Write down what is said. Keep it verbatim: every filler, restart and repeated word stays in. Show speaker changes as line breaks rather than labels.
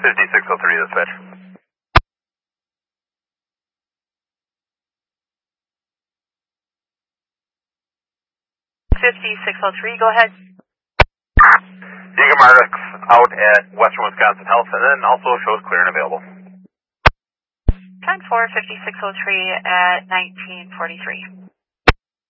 fifty-six oh three, dispatch.
fifty-six oh three, go ahead.
Jacob Marks out at Western Wisconsin Health, and then also shows clear and available.
ten four, fifty-six oh three at nineteen forty-three.